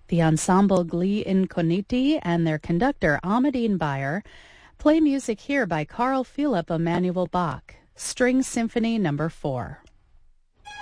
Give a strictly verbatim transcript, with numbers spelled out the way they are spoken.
The ensemble Gli Incogniti and their conductor Amadine Bayer play music here by Carl Philipp Emanuel Bach, String Symphony Number four.